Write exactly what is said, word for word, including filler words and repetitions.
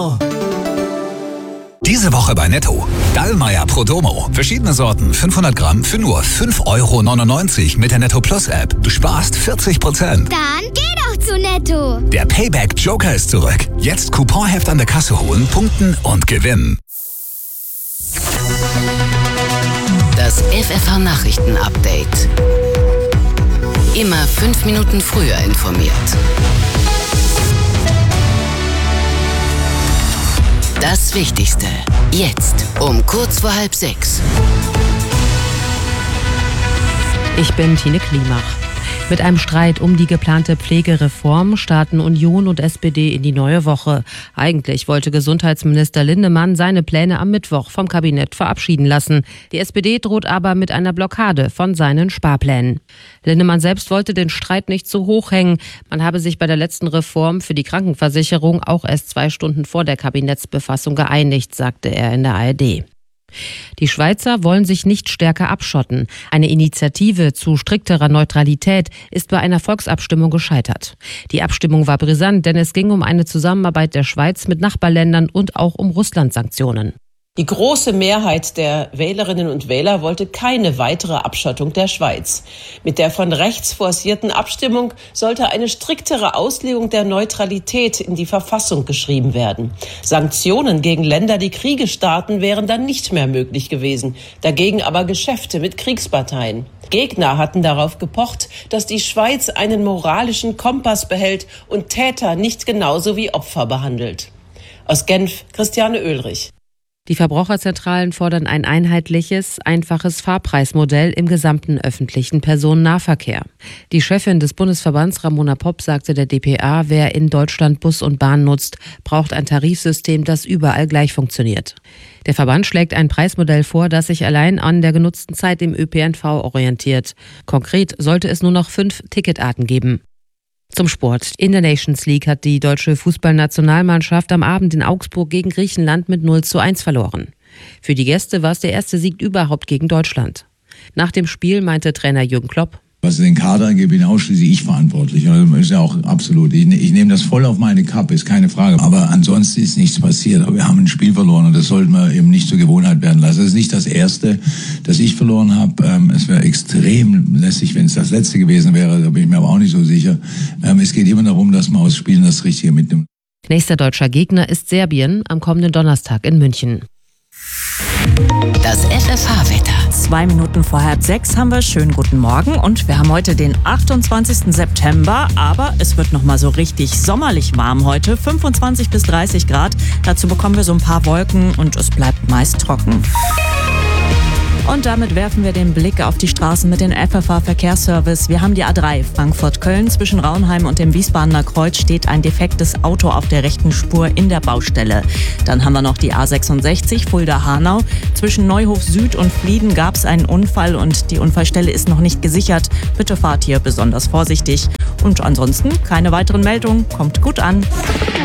Diese Woche bei Netto. Dallmayr Prodomo. Verschiedene Sorten, fünfhundert Gramm für nur fünf Euro neunundneunzig mit der Netto Plus App. Du sparst vierzig Prozent. Dann geh doch zu Netto. Der Payback Joker ist zurück. Jetzt Couponheft an der Kasse holen, punkten und gewinnen. Das F F H-Nachrichten-Update. Immer fünf Minuten früher informiert. Das Wichtigste. Jetzt um kurz vor halb sechs. Ich bin Tine Klimach. Mit einem Streit um die geplante Pflegereform starten Union und S P D in die neue Woche. Eigentlich wollte Gesundheitsminister Lindemann seine Pläne am Mittwoch vom Kabinett verabschieden lassen. Die S P D droht aber mit einer Blockade von seinen Sparplänen. Lindemann selbst wollte den Streit nicht so hoch hängen. Man habe sich bei der letzten Reform für die Krankenversicherung auch erst zwei Stunden vor der Kabinettsbefassung geeinigt, sagte er in der A R D. Die Schweizer wollen sich nicht stärker abschotten. Eine Initiative zu strikterer Neutralität ist bei einer Volksabstimmung gescheitert. Die Abstimmung war brisant, denn es ging um eine Zusammenarbeit der Schweiz mit Nachbarländern und auch um Russland-Sanktionen. Die große Mehrheit der Wählerinnen und Wähler wollte keine weitere Abschottung der Schweiz. Mit der von rechts forcierten Abstimmung sollte eine striktere Auslegung der Neutralität in die Verfassung geschrieben werden. Sanktionen gegen Länder, die Kriege starten, wären dann nicht mehr möglich gewesen. Dagegen aber Geschäfte mit Kriegsparteien. Gegner hatten darauf gepocht, dass die Schweiz einen moralischen Kompass behält und Täter nicht genauso wie Opfer behandelt. Aus Genf, Christiane Oehlrich. Die Verbraucherzentralen fordern ein einheitliches, einfaches Fahrpreismodell im gesamten öffentlichen Personennahverkehr. Die Chefin des Bundesverbands Ramona Popp sagte der D P A, wer in Deutschland Bus und Bahn nutzt, braucht ein Tarifsystem, das überall gleich funktioniert. Der Verband schlägt ein Preismodell vor, das sich allein an der genutzten Zeit im Ö P N V orientiert. Konkret sollte es nur noch fünf Ticketarten geben. Zum Sport. In der Nations League hat die deutsche Fußballnationalmannschaft am Abend in Augsburg gegen Griechenland mit null zu eins verloren. Für die Gäste war es der erste Sieg überhaupt gegen Deutschland. Nach dem Spiel meinte Trainer Jürgen Klopp: Was den Kader angeht, bin ausschließlich ich verantwortlich. Das ist ja auch absolut. Ich, ich nehme das voll auf meine Kappe, ist keine Frage. Aber ansonsten ist nichts passiert. Aber wir haben ein Spiel verloren und das sollten wir eben nicht zur Gewohnheit werden lassen. Es ist nicht das erste, das ich verloren habe. Es wäre extrem lässig, wenn es das letzte gewesen wäre. Da bin ich mir aber auch nicht so sicher. Es geht immer darum, dass man aus Spielen das Richtige mitnimmt. Nächster deutscher Gegner ist Serbien am kommenden Donnerstag in München. Das F F H-Wetter. Zwei Minuten vor halb sechs haben wir. Schönen guten Morgen. Und wir haben heute den achtundzwanzigsten September. Aber es wird noch mal so richtig sommerlich warm heute. fünfundzwanzig bis dreißig Grad. Dazu bekommen wir so ein paar Wolken und es bleibt meist trocken. Und damit werfen wir den Blick auf die Straßen mit dem F F H-Verkehrsservice. Wir haben die A drei Frankfurt-Köln. Zwischen Raunheim und dem Wiesbadener Kreuz steht ein defektes Auto auf der rechten Spur in der Baustelle. Dann haben wir noch die A sechsundsechzig Fulda-Hanau. Zwischen Neuhof Süd und Flieden gab es einen Unfall und die Unfallstelle ist noch nicht gesichert. Bitte fahrt hier besonders vorsichtig. Und ansonsten keine weiteren Meldungen. Kommt gut an.